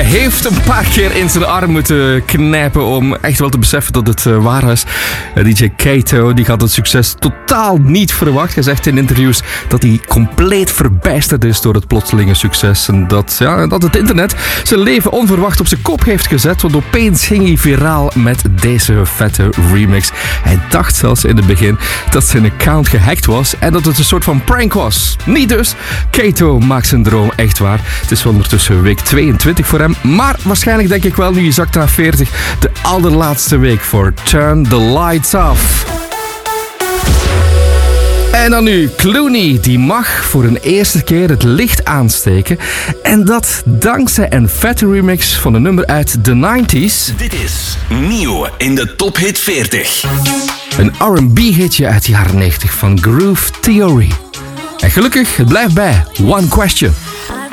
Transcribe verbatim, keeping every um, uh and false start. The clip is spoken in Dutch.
heeft een paar keer in zijn arm moeten knijpen om echt wel te beseffen dat het uh, waar was. Uh, D J Kato die had het succes totaal niet verwacht. Hij zegt in interviews dat hij compleet verbijsterd is door het plotselinge succes. En dat, ja, dat het internet zijn leven onverwacht op zijn kop heeft gezet. Want opeens ging hij viraal met deze vette remix. Hij dacht zelfs in het begin dat zijn account gehackt was en dat het een soort van prank was. Niet dus. Kato maakt zijn droom echt waar. Het is ondertussen week tweeëntwintig voor hem. Maar waarschijnlijk denk ik wel, nu je zakt naar veertig, de allerlaatste week voor Turn the Lights Off. En dan nu, Clooney, die mag voor een eerste keer het licht aansteken. En dat dankzij een vette remix van een nummer uit de nineties. Dit is nieuw in de Top Hit veertig. Een R en B-hitje uit de jaren negentig van Groove Theory. En gelukkig, het blijft bij One Question.